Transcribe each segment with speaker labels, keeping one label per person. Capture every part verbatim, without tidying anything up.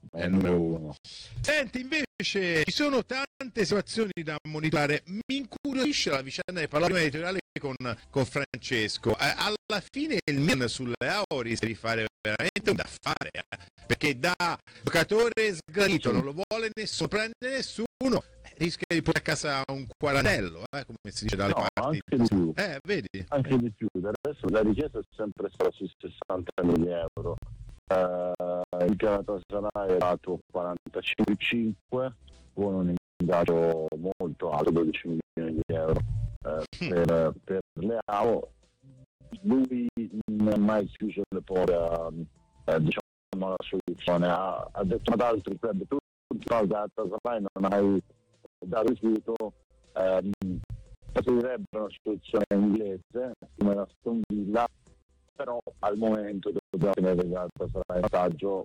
Speaker 1: è il numero uno. Senti, invece ci sono tante situazioni da monitorare. Mi incuriosisce la vicenda del Palazzo editoriale con, con Francesco. Eh, alla fine il Milan sulle A O rischia di fare veramente un da fare, eh, perché da giocatore sgradito, non lo vuole nessuno, prende nessuno, eh, rischia di portare a casa un quarantello, eh, come si dice dalle
Speaker 2: no,
Speaker 1: parti.
Speaker 2: Anche di più.
Speaker 1: Eh, vedi?
Speaker 2: Anche di più. Adesso la richiesta è sempre stata sui sessanta mila euro. Uh, il Galatasaray è dato quarantacinque virgola cinque con un ingaggio molto alto, dodici milioni di euro uh, per, per Leao. Lui non ha mai chiuso le porte a, a, diciamo, alla soluzione, ha, ha detto ad altri club tu il Galatasaray non hai dato rifiuto, um, servirebbe una soluzione inglese come la Aston Villa, però al momento dobbiamo tenere il Galatasaray in vantaggio.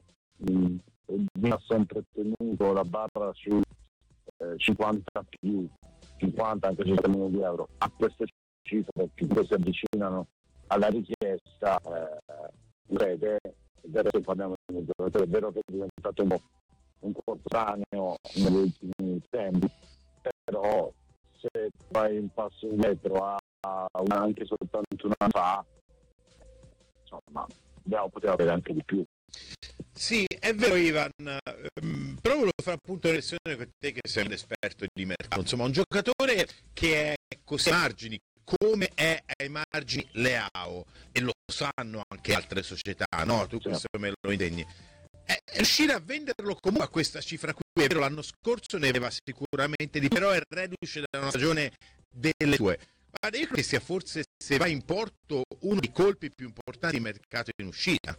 Speaker 2: Mi ha sempre tenuto la barra su eh, cinquanta più cinquanta, anche cinquanta milioni di euro. A queste cifre più che si avvicinano alla richiesta, eh, crede, adesso parliamo di un giocatore, è vero che è diventato un, un coetaneo negli ultimi tempi, però se fai un passo indietro a, a anche soltanto un anno fa, insomma, dobbiamo poter avere anche di più.
Speaker 1: Sì, è vero Ivan, ehm, però volevo fare appunto una lezione con te che sei un esperto di mercato, insomma un giocatore che è così ai margini, come è ai margini Leao, e lo sanno anche altre società, no? Tu questo me lo intendi. È riuscire a venderlo comunque a questa cifra qui, è vero, l'anno scorso ne aveva sicuramente di, però è reduce da una stagione delle sue. Guarda, io credo che sia forse, se va in porto, uno dei colpi più importanti di mercato in uscita.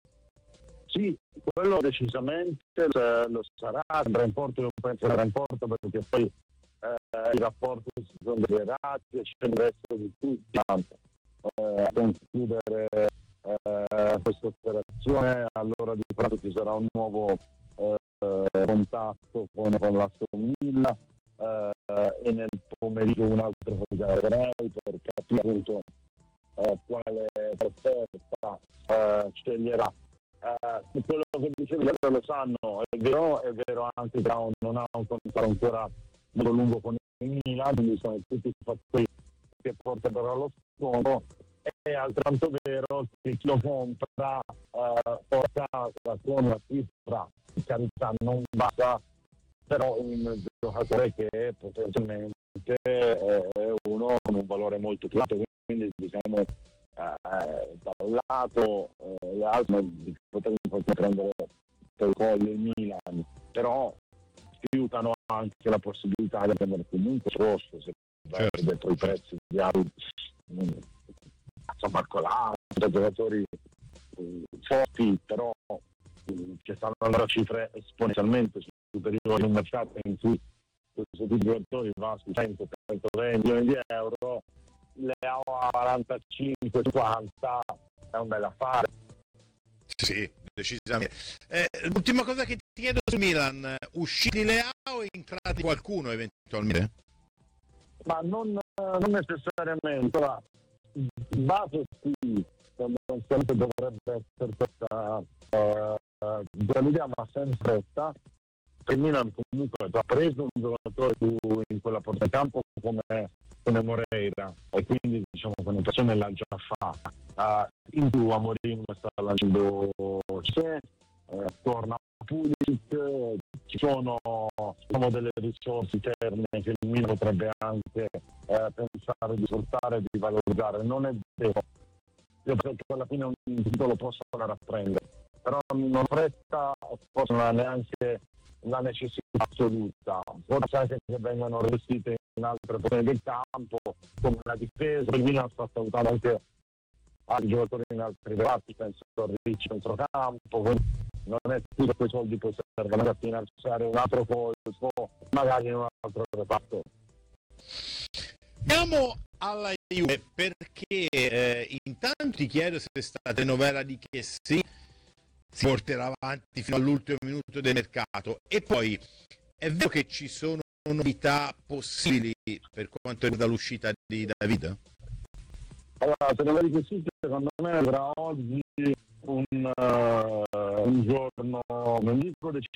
Speaker 2: Sì, quello decisamente lo sarà, andrà in porto, io penso andrà in porto perché poi eh, i rapporti si sono deteriorati, c'è il resto di tutti eh, a concludere eh, questa operazione, allora di fatto ci sarà un nuovo eh, contatto con, con l'Aston Villa eh, e nel pomeriggio un altro collega per capire appunto eh, quale offerta eh, sceglierà. Uh, quello che dicevi lo sanno, è vero, è vero anche che non ha un contratto ancora molto lungo con il Milan, quindi sono tutti i fattori che porteranno allo scontro. È altrettanto vero che chi lo compra uh, porta a casa con una cifra di carità non basta, però un giocatore che potenzialmente è uno con un valore molto più alto, quindi diciamo Eh, da un lato eh, l'altro potremmo prendere per il collo il Milan, però fiutano anche la possibilità di prendere comunque costo, se certo, dentro i prezzi di altri Barcolà, giocatori eh, forti, però eh, che stanno andando a cifre esponenzialmente superiori in un mercato in cui questo tipo di giocatori va su cento centoventi milioni di euro. Leao a quarantacinque cinquanta è un bel affare.
Speaker 1: Sì, decisamente. Eh, l'ultima cosa che ti chiedo su Milan, usciti Leao e entrati qualcuno eventualmente?
Speaker 2: Ma non, non necessariamente. La base sì, tendenzialmente dovrebbe essere questa uh, l'idea, ma sempre resta. Il Milan comunque ha preso un giocatore più in quella porta di campo come, come Moreira, e quindi diciamo che un'operazione l'ha già fatta. Uh, in più Amorim sta lanciando c'è, uh, torna Pulisic, ci sono diciamo, delle risorse interne che il Milan potrebbe anche uh, pensare di sfruttare, di valorizzare. Non è vero, io penso che alla fine un titolo possa andare a prendere, però non resta, forse non ha neanche la necessità assoluta, forse anche che vengano rivestite in altre posizioni del campo, come la difesa. Il Milan sta salutando anche altri giocatori in altri reparti, penso a Ricci centrocampo, quindi non è tutto quei soldi poi servono a finanziare un altro colpo, magari in un altro reparto.
Speaker 1: Andiamo alla Juve, perché eh, intanto ti chiedo se sta telenovela di che sì si porterà avanti fino all'ultimo minuto del mercato, e poi è vero che ci sono novità possibili per quanto riguarda l'uscita di David?
Speaker 2: Allora, se non vedi così, secondo me avrà oggi un, uh, un giorno, non dico decisivo,